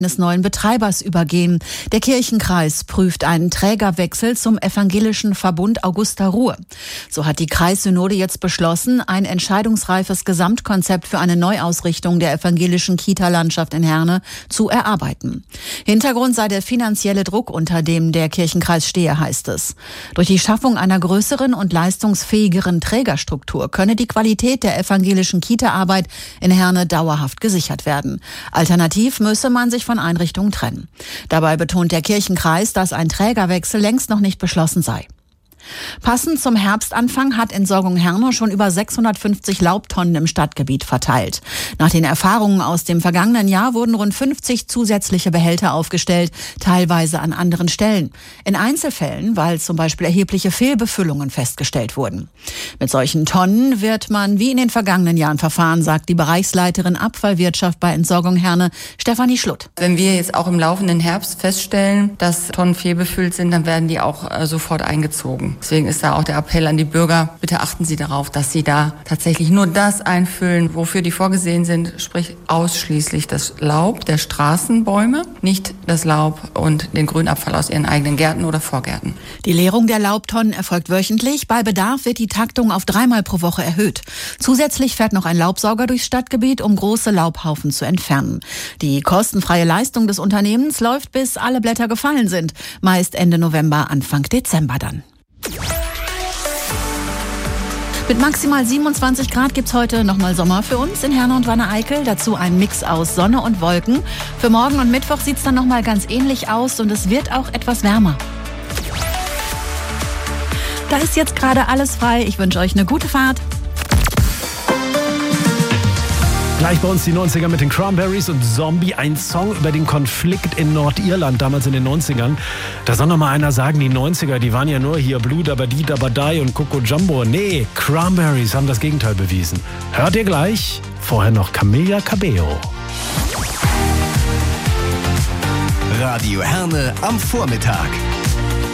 des neuen Betreibers übergehen. Der Kirchenkreis prüft einen Trägerwechsel zum evangelischen Verbund Augusta Ruhe. So hat die Kreissynode jetzt beschlossen, ein entscheidungsreifes Gesamtkonzept für eine Neuausrichtung der evangelischen Kita-Landschaft in Herne zu erarbeiten. Hintergrund sei der finanzielle Druck, unter dem der Kirchenkreis stehe, heißt es. Durch die Schaffung einer größeren und leistungsfähigeren Trägerstruktur könne die Qualität der evangelischen Kita-Arbeit in Herne dauerhaft gesichert werden. Alternativ müsse man sich von Einrichtungen trennen. Dabei betont der Kirchenkreis, dass ein Trägerwechsel längst noch nicht beschlossen sei. Passend zum Herbstanfang hat Entsorgung Herne schon über 650 Laubtonnen im Stadtgebiet verteilt. Nach den Erfahrungen aus dem vergangenen Jahr wurden rund 50 zusätzliche Behälter aufgestellt, teilweise an anderen Stellen. In Einzelfällen, weil zum Beispiel erhebliche Fehlbefüllungen festgestellt wurden. Mit solchen Tonnen wird man wie in den vergangenen Jahren verfahren, sagt die Bereichsleiterin Abfallwirtschaft bei Entsorgung Herne, Stefanie Schlutt. Wenn wir jetzt auch im laufenden Herbst feststellen, dass Tonnen fehlbefüllt sind, dann werden die auch sofort eingezogen. Deswegen ist da auch der Appell an die Bürger, bitte achten Sie darauf, dass Sie da tatsächlich nur das einfüllen, wofür die vorgesehen sind, sprich ausschließlich das Laub der Straßenbäume, nicht das Laub und den Grünabfall aus Ihren eigenen Gärten oder Vorgärten. Die Leerung der Laubtonnen erfolgt wöchentlich. Bei Bedarf wird die Taktung auf 3-mal pro Woche erhöht. Zusätzlich fährt noch ein Laubsauger durchs Stadtgebiet, um große Laubhaufen zu entfernen. Die kostenfreie Leistung des Unternehmens läuft, bis alle Blätter gefallen sind. Meist Ende November, Anfang Dezember dann. Mit maximal 27 Grad gibt's heute nochmal Sommer für uns in Herne und Wanne-Eickel. Dazu ein Mix aus Sonne und Wolken. Für morgen und Mittwoch sieht's dann nochmal ganz ähnlich aus und es wird auch etwas wärmer. Da ist jetzt gerade alles frei. Ich wünsche euch eine gute Fahrt. Gleich bei uns die 90er mit den Cranberries und Zombie, ein Song über den Konflikt in Nordirland, damals in den 90ern. Da soll noch mal einer sagen, die 90er, die waren ja nur hier Blue Dabadi Dabadai und Coco Jumbo. Nee, Cranberries haben das Gegenteil bewiesen. Hört ihr gleich, vorher noch Camila Cabello. Radio Herne am Vormittag.